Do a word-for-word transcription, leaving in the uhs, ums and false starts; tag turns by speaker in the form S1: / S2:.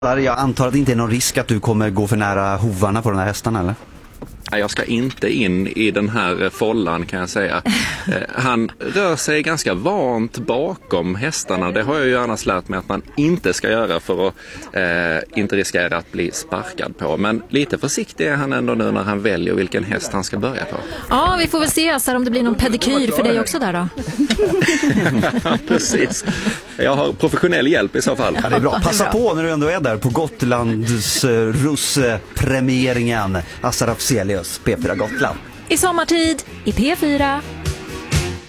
S1: Jag antar att det inte är någon risk att du kommer gå för nära hovarna på den här hästarna, eller?
S2: Jag ska inte in i den här follan, kan jag säga. Han rör sig ganska vant bakom hästarna. Det har jag ju annars lärt mig att man inte ska göra för att eh, inte riskera att bli sparkad på. Men lite försiktig är han ändå nu när han väljer vilken häst han ska börja på.
S3: Ja, vi får väl se Assar, om det blir någon pedikyr för dig också där då.
S2: Precis. Jag har professionell hjälp i så fall.
S1: Ja, det är bra. Passa på när du ändå är där på Gotlands uh, russ-premieringen. Assar Afzelius, P fyra Gotland.
S3: I sommartid, i P fyra.